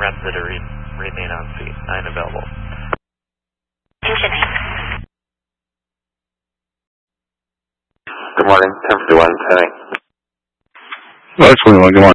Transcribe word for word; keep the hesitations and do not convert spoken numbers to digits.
Remza to re remain on seat. nine available. Good morning, ten fifty-one, ten eight. Oh, that's twenty-one, good morning.